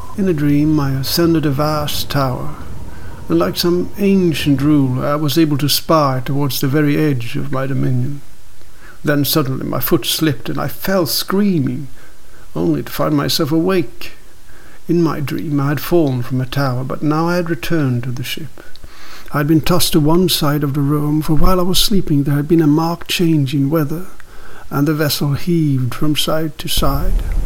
In a dream I ascended a vast tower, and like some ancient ruler I was able to spy towards the very edge of my dominion. Then suddenly my foot slipped and I fell screaming, only to find myself awake. In my dream I had fallen from a tower, but now I had returned to the ship. I had been tossed to one side of the room, for while I was sleeping there had been a marked change in weather, and the vessel heaved from side to side.